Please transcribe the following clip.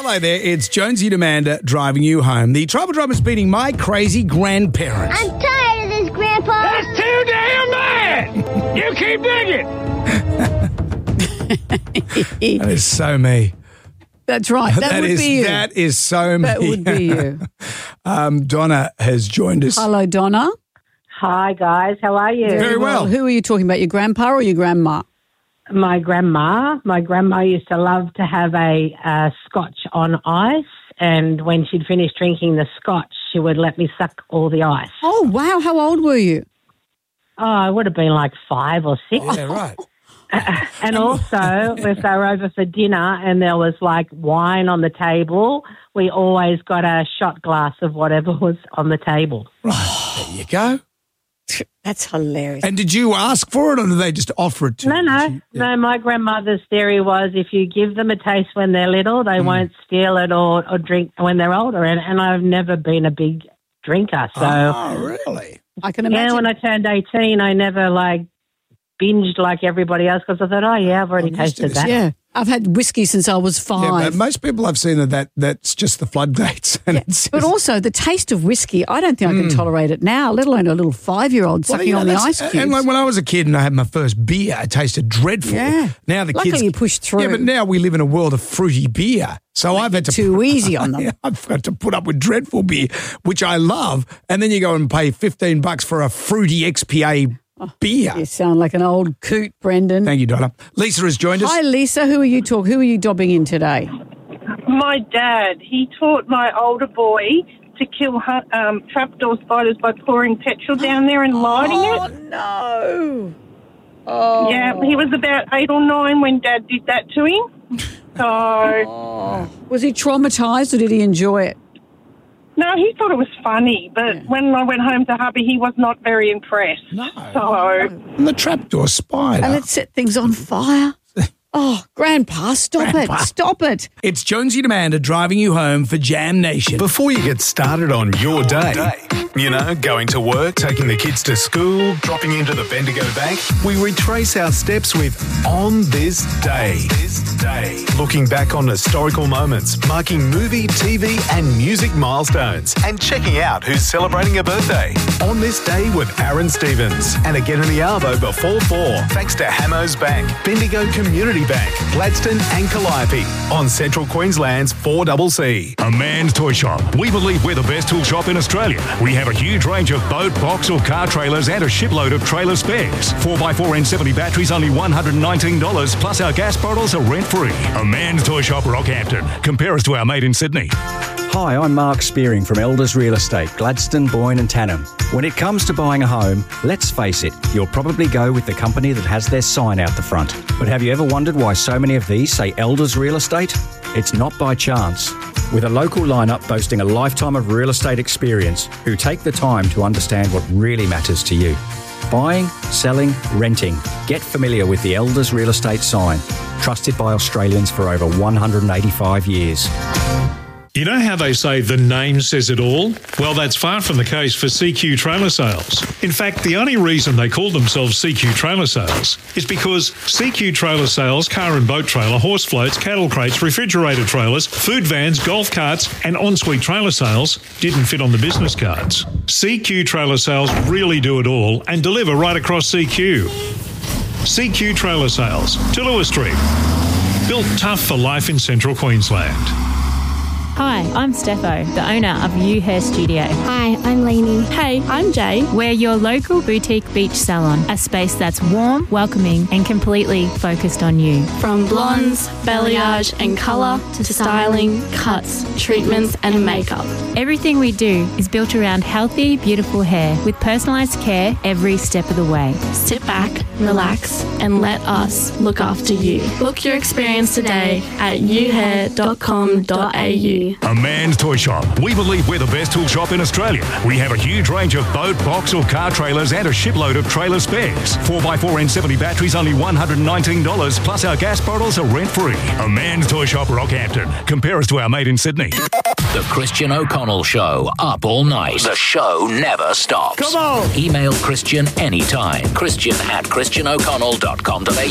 Hello there, it's Jonesy and Amanda driving you home. The Trouble Drum is beating my crazy grandparents. I'm tired of this, Grandpa. That's too damn bad! You keep digging! That is so me. That's right. That would be you. That is so me. That would be you. Donna has joined us. Hello, Donna. Hi, guys. How are you? Very well. Who are you talking about, your grandpa or your grandma? My grandma. My grandma used to love to have a scotch on ice, and when she'd finished drinking the scotch, she would let me suck all the ice. Oh, wow. How old were you? Oh, I would have been like 5 or 6. Yeah, right. And also, if they were over for dinner and there was like wine on the table, we always got a shot glass of whatever was on the table. Right, there you go. That's hilarious. And did you ask for it or did they just offer it to you? No. My grandmother's theory was if you give them a taste when they're little, they won't steal it or drink when they're older. And I've never been a big drinker. So, oh, really? I can imagine. Yeah, when I turned 18, I never binged like everybody else because I thought, oh, yeah, I've already tasted that. Yeah. I've had whiskey since I was 5. Yeah, but most people I've seen that's just the floodgates. And it's But also the taste of whiskey, I don't think I can tolerate it now, let alone a little 5-year-old sucking on the ice cubes. And when I was a kid and I had my first beer, it tasted dreadful. Yeah. Now the Luckily kids you pushed through. Yeah, but now we live in a world of fruity beer. So I've had to too easy on them. Yeah, I've had to put up with dreadful beer, which I love, and then you go and pay $15 for a fruity XPA beer. You sound like an old coot, Brendan. Thank you, Donna. Lisa has joined us. Hi, Lisa. Who are you dobbing in today? My dad, he taught my older boy to kill trapdoor spiders by pouring petrol down there and lighting it. Oh, no. Oh. Yeah, he was about 8 or 9 when Dad did that to him. So, Was he traumatised or did he enjoy it? no, he thought it was funny, but when I went home to hubby, he was not very impressed. No. So, And the trapdoor spider. And it set things on fire. Oh, Grandpa, stop it. Stop it. It's Jonesy and Amanda driving you home for Jam Nation. Before you get started on your day, going to work, taking the kids to school, dropping into the Bendigo Bank, we retrace our steps with On This Day. Looking back on historical moments, marking movie, TV and music milestones, and checking out who's celebrating a birthday. On This Day with Aaron Stevens. And again in the Arvo before 4, thanks to Hamos Bank, Bendigo Community Bank, Gladstone and Calliope on Central Queensland's 4CC. A Man's Toy Shop. We believe we're the best tool shop in Australia. We have a huge range of boat, box or car trailers and a shipload of trailer spares. 4x4 N70 batteries only $119, plus our gas bottles are rent-free. A Man's Toy Shop, Rockhampton. Compare us to our mate in Sydney. Hi, I'm Mark Spearing from Elders Real Estate, Gladstone, Boyne and Tannum. When it comes to buying a home, let's face it, you'll probably go with the company that has their sign out the front. But have you ever wondered why so many of these say Elders Real Estate? It's not by chance. With a local lineup boasting a lifetime of real estate experience who take the time to understand what really matters to you. Buying, selling, renting. Get familiar with the Elders Real Estate sign. Trusted by Australians for over 185 years. You know how they say the name says it all? Well, that's far from the case for CQ Trailer Sales. In fact, the only reason they call themselves CQ Trailer Sales is because CQ Trailer Sales, car and boat trailer, horse floats, cattle crates, refrigerator trailers, food vans, golf carts and ensuite trailer sales didn't fit on the business cards. CQ Trailer Sales really do it all and deliver right across CQ. CQ Trailer Sales, Toowoomba Street. Built tough for life in Central Queensland. Hi, I'm Steffo, the owner of You Hair Studio. Hi, I'm Lainey. Hey, I'm Jay. We're your local boutique beach salon, a space that's warm, welcoming and completely focused on you. From blondes, balayage and colour to styling, cuts, treatments and makeup. Everything we do is built around healthy, beautiful hair with personalised care every step of the way. Sit back, relax and let us look after you. Book your experience today at youhair.com.au. A Man's Toy Shop. We believe we're the best tool shop in Australia. We have a huge range of boat, box or car trailers and a shipload of trailer spares. 4x4 N70 batteries only $119, plus our gas bottles are rent-free. A Man's Toy Shop, Rockhampton. Compare us to our mate in Sydney. The Christian O'Connell Show, up all night. The show never stops. Come on! Email Christian anytime. Christian@christianoconnell.com.au.